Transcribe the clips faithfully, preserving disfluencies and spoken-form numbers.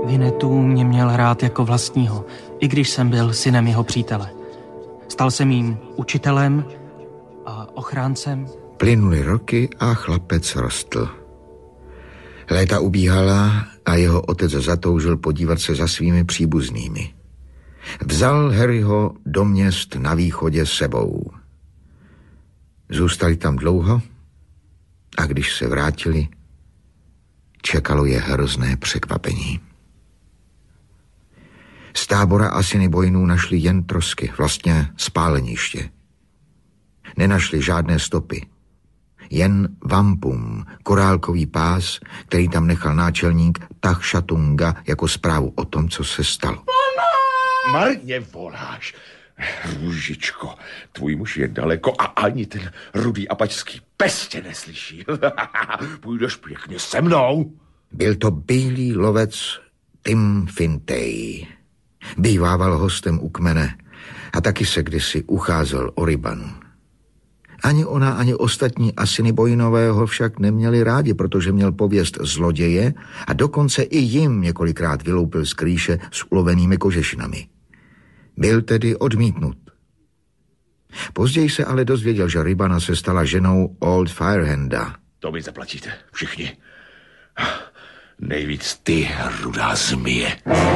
Winnetou mě měl rád jako vlastního, i když jsem byl synem jeho přítele. Stal jsem jím učitelem a ochráncem. Plynuly roky a chlapec rostl. Léta ubíhala a jeho otec zatoužil podívat se za svými příbuznými. Vzal Harryho do měst na východě s sebou. Zůstali tam dlouho a když se vrátili, čekalo je hrozné překvapení. Z tábora Assiniboinů našli jen trosky, vlastně spáleniště. Nenašli žádné stopy. Jen vampum, korálkový pás, který tam nechal náčelník Tach Shatunga jako zprávu o tom, co se stalo. Marně voláš. Růžičko, tvůj muž je daleko a ani ten rudý apačský pes tě neslyší. Půjdeš pěkně se mnou. Byl to bílý lovec Tim Fintay. Bývával hostem u kmene a taky se kdysi ucházel o rybanu. Ani ona, ani ostatní Assiniboinové ho však neměli rádi, protože měl pověst zloděje a dokonce i jim několikrát vyloupil z krýše s ulovenými kožešinami. Byl tedy odmítnut. Později se ale dozvěděl, že rybana se stala ženou Old Firehanda. To mi zaplatíte všichni. Nejvíc ty, rudá zmije.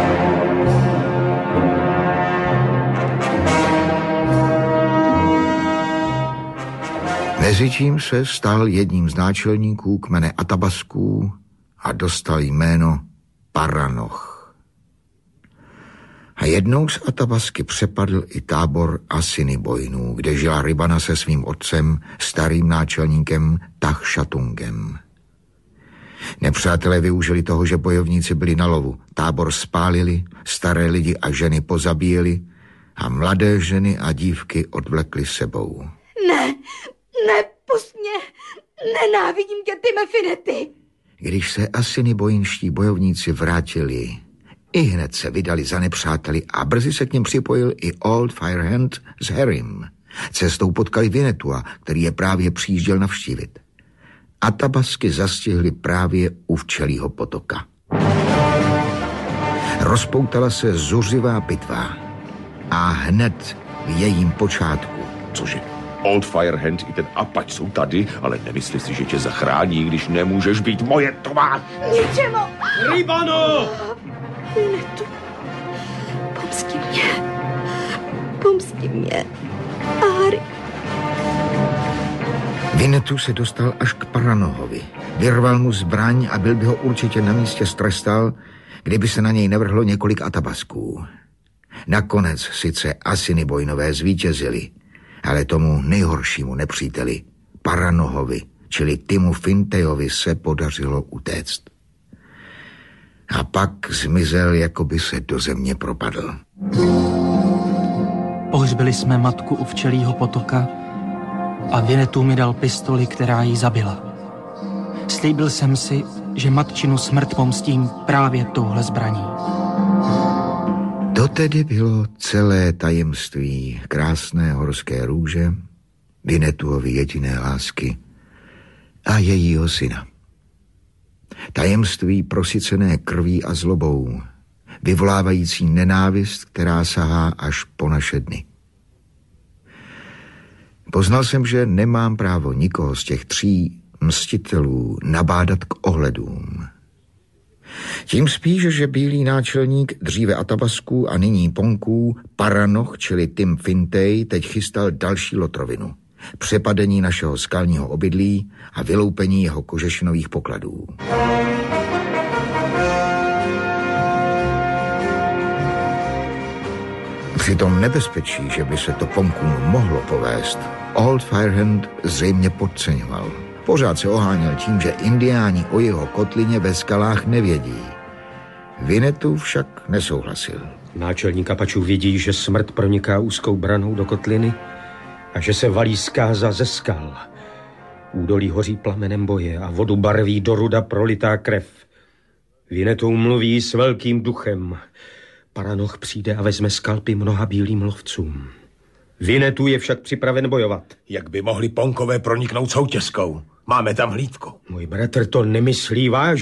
Mezitím se stal jedním z náčelníků kmene Atabasků a dostal jméno Paranoch. A jednou z Atabasky přepadl i tábor Assiniboinů, kde žila rybana se svým otcem, starým náčelníkem Tach Shatungem. Nepřátelé využili toho, že bojovníci byli na lovu. Tábor spálili, staré lidi a ženy pozabíjeli a mladé ženy a dívky odvlekli sebou. Ne, ne, pust mě, nenávidím tě, Time Finety. Když se Assiniboinští bojovníci vrátili, i hned se vydali za nepřáteli a brzy se k něm připojil i Old Firehand s Harrym. Cestou potkali Winnetua, který je právě přijížděl navštívit. Atabasky zastihli právě u včelího potoka. Rozpoutala se zuřivá pitva a hned v jejím počátku. Cože? Old Firehand i ten Apač jsou tady, ale nemyslí si, že tě zachrání, když nemůžeš být moje továř. Ničemu! Rybano! Winnetu, pomsti mě. Pomsti mě. Harry. Winnetu se dostal až k Paranohovi. Vyrval mu zbraň a byl by ho určitě na místě strestal, kdyby se na něj nevrhlo několik Atabasků. Nakonec sice Assiniboinové zvítězili, ale tomu nejhoršímu nepříteli, Paranohovi, čili Timu Fintayovi, se podařilo utéct. A pak zmizel, jako by se do země propadl. Pohřbili jsme matku u včelího potoka a Winnetou mi dal pistoli, která jí zabila. Slíbil jsem si, že matčinu smrt pomstím právě touhle zbraní. To tedy bylo celé tajemství krásné horské růže, Winnetuovy jediné lásky a jejího syna. Tajemství prosycené krví a zlobou, vyvolávající nenávist, která sahá až po naše dny. Poznal jsem, že nemám právo nikoho z těch tří mstitelů nabádat k ohledům. Tím spíš, že bílý náčelník dříve Atabasků a nyní Ponků, Paranoch, čili Tim Fintay, teď chystal další lotrovinu. Přepadení našeho skalního obydlí a vyloupení jeho kožešinových pokladů. Při tom nebezpečí, že by se to Ponkům mohlo povést, Old Firehand zřejmě podceňoval. Pořád se oháněl tím, že indiáni o jeho kotlině ve skalách nevědí. Winnetou však nesouhlasil. Náčelník Apačů vidí, že smrt proniká úzkou branou do kotliny a že se valí zkáza ze skal. Údolí hoří plamenem boje a vodu barví do ruda prolitá krev. Winnetou mluví s velkým duchem. Paranoch přijde a vezme skalpy mnoha bílým lovcům. Winnetou je však připraven bojovat. Jak by mohli Ponkové proniknout soutězkou? Máme tam hlídku. Můj bratr to nemyslí vážně.